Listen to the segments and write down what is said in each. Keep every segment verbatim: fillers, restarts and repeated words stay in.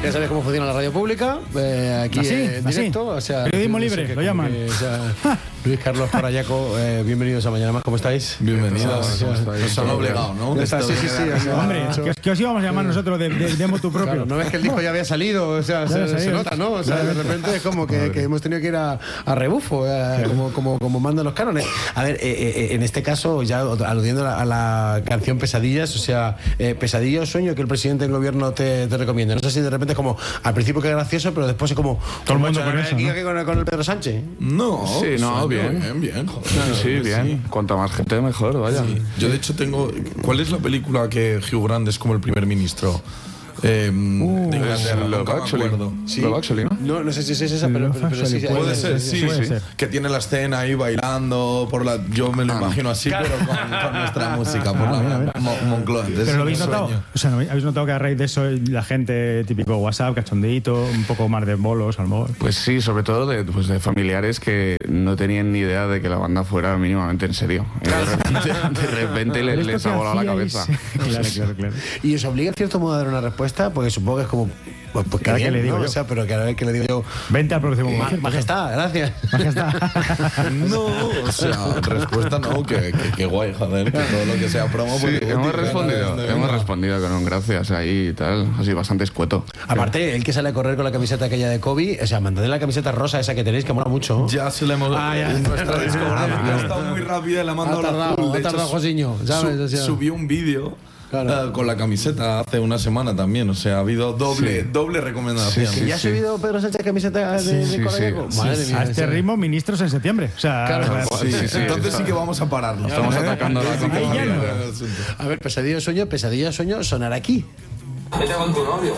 Ya sabes cómo funciona la radio pública, eh, aquí ¿Así? en directo. ¿Así? O sea, Periodismo no sé libre, qué, lo llaman. Que, o sea, Luis Carlos Corayaco, eh, bienvenidos a Mañana Más, ¿cómo estáis? Bienvenidos. Nos han obligado, ¿no? Está, sí, sí, sí. O sea, Hombre, ¿qué, qué os íbamos a llamar nosotros de, de, de motu propio? Claro, no ves que el disco ya había salido, o sea, se, se nota, ¿no? O sea, de repente es como que, que hemos tenido que ir a, a rebufo, eh, como, como, como mandan los cánones. A ver, eh, eh, en este caso, ya aludiendo a la, a la canción Pesadillas, o sea, eh, pesadilla o sueño que el presidente del gobierno te, te recomienda. No sé si de repente es como, al principio que es gracioso, pero después es como... Todo el mundo con eso, aquí, ¿no? aquí con, con el Pedro Sánchez. No, Sí, no, bien. bien, bien. Joder, Sí, sí, bien. sí. Cuanta más gente, mejor, vaya. Sí. Yo, de hecho, tengo. ¿Cuál es la película que Hugh Grant es como el primer ministro? Eh, Uh, de Inglaterra, Love nunca me Actually. acuerdo. Sí. Love Actually, ¿no? No, no sé si es esa, pero, pero, pero sí, sí, Puede sí, ser, sí, sí, sí. puede sí. ser. Que tiene la escena ahí bailando por la. Yo me lo imagino así, pero con, con nuestra música por Ah, la mira, mira. Mo- Moncloa. Ese ¿Pero lo habéis es mi notado? sueño. O sea, ¿no habéis notado que a raíz de eso la gente, típico WhatsApp, cachondeito, un poco más de bolos, a lo mejor? Pues sí, sobre todo de, pues de familiares que no tenían ni idea de que la banda fuera mínimamente en serio. Y de repente, de repente le- ¿Esto les qué ha volado la hacíais? cabeza. Claro, claro, claro. Y os obliga en cierto modo a dar una respuesta, porque supongo que es como. Pues, pues que Cada bien, que le digo ¿no? yo. O sea, pero cada vez que le digo yo. Vente al próximo Ma- concierto. Majestad, gracias. No, o sea, respuesta no, que, que, que guay, joder, que todo lo que sea promo. Sí, pues, hemos útil, respondido, venga, hemos venga. respondido con un gracias ahí y tal, así bastante escueto. Aparte, el que sale a correr con la camiseta aquella de Kobe, o sea, mandadle la camiseta rosa esa que tenéis, que mola mucho. Ya se le hemos. Ah, ya. en nuestra discográfica ha estado muy rápida y la ha Ha mandado la tardado, full. De ha hecho, tardado Josiño, ¿sabes? su- O sea. subió un vídeo. Claro. eh, con la camiseta hace una semana también, o sea, ha habido doble, Sí. doble recomendación. ¿Que ya ha sí. subido Pedro Sánchez camiseta de, Sí, de sí, Corayaco? sí. Madre Sí, mía. A este o sea. ritmo, ministros en septiembre. O sea, Claro, Sí, Sí, sí, entonces está- sí que vamos a pararlo. Estamos atacando la Sí que Ahí ya vamos a no. parar el asunto. A ver, pesadilla o sueño, pesadilla o sueño, sonar aquí. Vete con tu novio.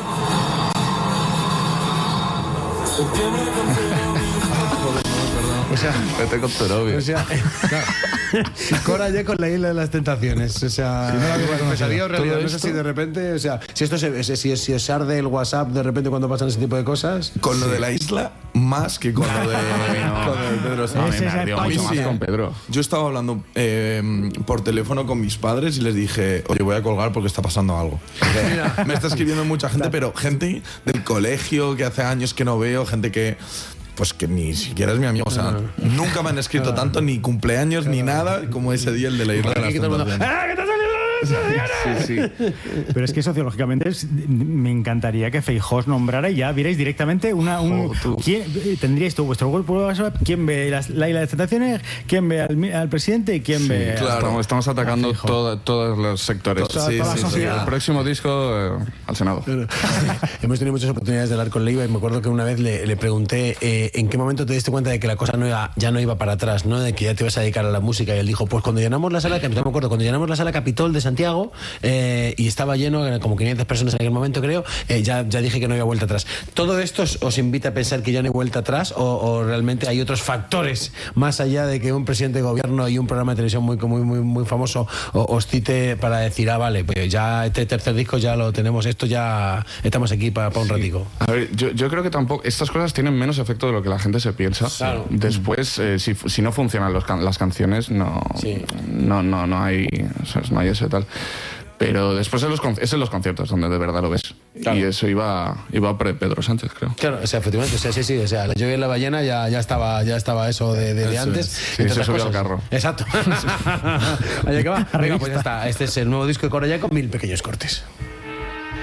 O sea, Vete con tu novio. o sea, claro. Corayaco con la isla de las tentaciones. O sea, pesadilla o realidad. No sé si de repente, o sea, si esto se, si, si os arde el WhatsApp de repente cuando pasan ese tipo de cosas. Con lo de la isla, más que con lo de, no. con lo de Pedro A mí Sánchez. Ese me es el ardió payo. mucho A más mí sí. con Pedro. Yo estaba hablando eh, por teléfono con mis padres y les dije, oye, voy a colgar porque está pasando algo. Porque me está escribiendo mucha gente, pero gente del colegio que hace años que no veo, gente que... Pues que ni siquiera es mi amigo, o sea, nunca me han escrito tanto, ni cumpleaños, ni nada, como ese día el de la isla de las Aquí todo el mundo, tentaciones. ¡ah, que te ha salido! Sí, sí. Pero es que sociológicamente es- me encantaría que Feijóo os nombrara y ya vierais directamente una. Un, Jo, tú. ¿quién, eh, tendríais tú vuestro grupo de WhatsApp? ¿Quién ve las- la isla de tentaciones? ¿Quién ve al, mi- al presidente? ¿Y quién ve.? claro. Estamos, estamos atacando Fijo. todo- todos los sectores. To- sí, toda la sí, sí. sociedad. El próximo disco eh, al Senado. Hemos tenido muchas oportunidades de hablar con Leiva y me acuerdo que una vez le, le pregunté eh, en qué momento te diste cuenta de que la cosa no iba, ya no iba para atrás, ¿no? De que ya te ibas a dedicar a la música. Y él dijo, pues cuando llenamos la sala, Capitol, me acuerdo, cuando llenamos la sala Capitol de Santiago eh, y estaba lleno, eran como quinientas personas en aquel momento, creo, eh, ya, ya dije que no había vuelta atrás. ¿Todo esto os, os invita a pensar que ya no hay vuelta atrás o, o realmente hay otros factores más allá de que un presidente de gobierno y un programa de televisión muy, muy, muy, muy famoso o- os cite para decir, ah, vale, pues ya este tercer disco ya lo tenemos, esto ya estamos aquí para, para un ratico? A ver, yo, yo creo que tampoco. Estas cosas tienen menos efecto de lo que la gente se piensa. Claro. Después, eh, si, si no funcionan los can- las canciones, no, Sí. no, no, no hay, o sea, no hay ese tal. Pero después en los, con- es en los conciertos donde de verdad lo ves. Claro. Y eso iba, iba pre Pedro Sánchez, creo. Claro, o sea, efectivamente, o sea, sí, sí, o sea, la lluvia en la ballena ya, ya estaba, ya estaba eso de, de, de Eso antes. es. Sí, entre se otras subió al cosas. carro. Exacto. Allá que va. Venga, pues ya está. Este es el nuevo disco de Corayaco, Mil Pequeños Cortes.